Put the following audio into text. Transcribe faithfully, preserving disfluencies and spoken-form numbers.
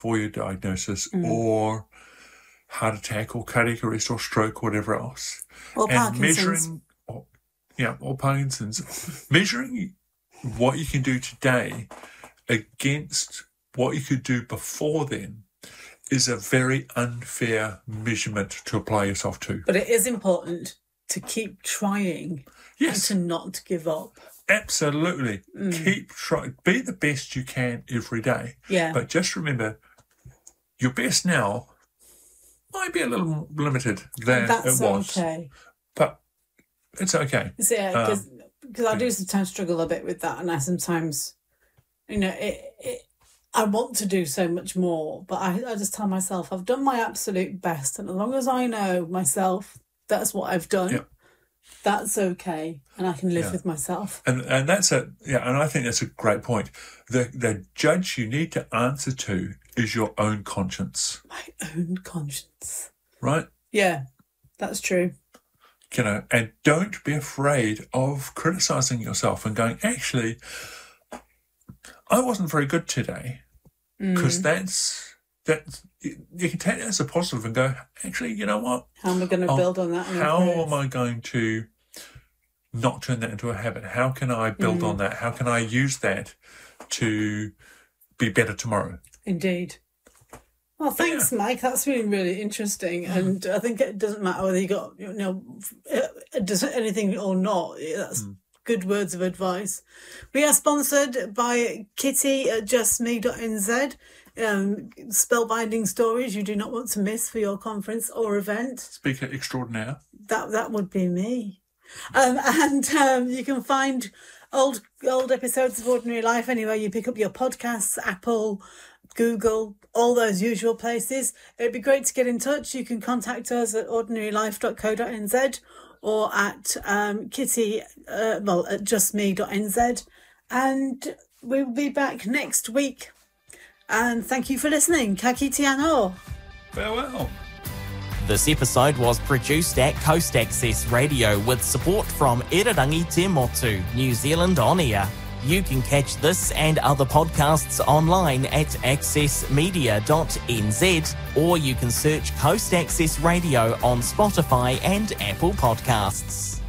for your diagnosis, mm. or heart attack or cardiac arrest or stroke or whatever else. Or and Parkinson's. Measuring, or, yeah, or Parkinson's. Measuring what you can do today against what you could do before then is a very unfair measurement to apply yourself to. But it is important to keep trying, yes, and to not give up. Absolutely. Mm. Keep trying. Be the best you can every day. Yeah. But just remember, your best now might be a little more limited than That's it was. okay. But it's okay. Yeah, because um, I do sometimes struggle a bit with that, and I sometimes, you know, it, it I want to do so much more, but I, I just tell myself I've done my absolute best, and as long as I know myself, that's what I've done. Yeah. That's okay, and I can live yeah. with myself. And and that's a yeah, and I think that's a great point. The the judge you need to answer to is your own conscience. My own conscience. Right? Yeah, that's true. You know, and don't be afraid of criticising yourself and going, actually, I wasn't very good today, because mm. that's that. You can take that as a positive and go, actually, you know what? How am I going to build on that? How am I going to not turn that into a habit? How can I build mm. on that? How can I use that to be better tomorrow? Indeed. Well, thanks, yeah. Mike. That's been really interesting, mm. and I think it doesn't matter whether you got, you know, does anything or not. That's mm. good words of advice. We are sponsored by Kitty at just me dot n z. Um, spellbinding stories you do not want to miss for your conference or event. Speaker extraordinaire. That that would be me. Um, and um, you can find old old episodes of Ordinary Life anywhere you pick up your podcasts, Apple, Google, all those usual places. It'd be great to get in touch. You can contact us at ordinary life dot co dot n z or at um, Kitty, uh, well, at just me dot n z. And we'll be back next week. And thank you for listening. Ka kite anō. Farewell. This episode was produced at Coast Access Radio with support from Irarangi Te Motu, New Zealand On Air. You can catch this and other podcasts online at access media dot n z, or you can search Coast Access Radio on Spotify and Apple Podcasts.